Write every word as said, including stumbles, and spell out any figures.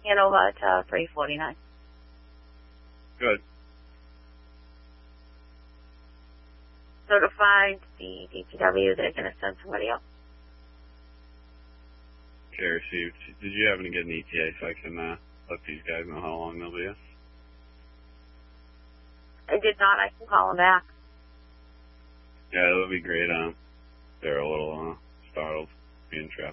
Hanover to three forty-nine. Good. So to find the D P W, they're going to send somebody else. Okay, received. Did you happen to get an E T A so I can uh, let these guys know how long they'll be? I did not. I can call them back. Yeah, that would be great. Um, they're a little uh, startled being trapped.